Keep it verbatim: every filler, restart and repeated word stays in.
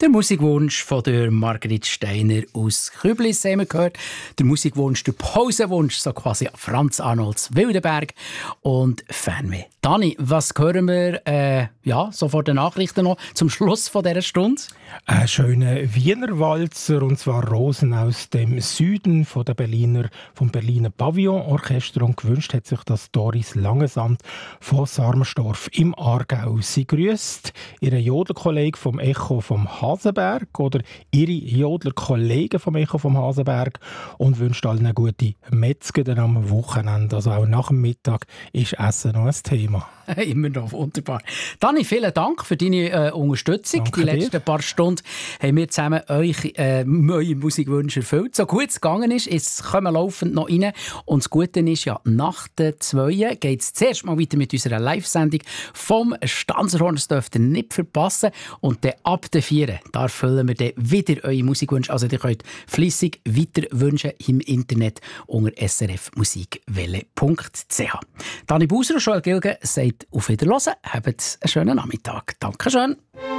Der Musikwunsch von der Margrit Steiner aus Küblis haben wir gehört. Der Musikwunsch, der Pausenwunsch, so quasi Franz Arnolds Wildenberg und Fernweh. Dani, was hören wir äh, ja, so vor den Nachrichten noch zum Schluss von dieser Stunde? Ein schöner Wiener Walzer, und zwar Rosen aus dem Süden von der Berliner, vom Berliner Pavillon-Orchester, und gewünscht hat sich das Doris Langesand von Sarmenstorf im Aargau. Sie grüßt ihren Jodlerkollegen vom Echo vom Hasenberg oder ihre Jodlerkollegen vom Echo vom Hasenberg und wünscht allen eine gute Metzger am Wochenende. Also auch nach dem Mittag ist Essen noch ein Thema. Immer noch wunderbar. Dani, vielen Dank für deine äh, Unterstützung. Danke Die letzten dir. paar Stunden haben wir zusammen euch äh, neue Musikwünsche erfüllt. So gut es gegangen ist, es kommen laufend noch rein. Und das Gute ist ja, nach den zwei geht es zuerst mal weiter mit unserer Live-Sendung vom Stanzerhorn. Das dürft ihr nicht verpassen. Und dann ab der vier da erfüllen wir dann wieder eure Musikwünsche. Also ihr könnt fleissig weiter wünschen im Internet unter s r f musikwelle punkt c h. Dani Buser und Joel Gilgen sagt auf Wiederhören. Habt einen schönen Nachmittag. Dankeschön.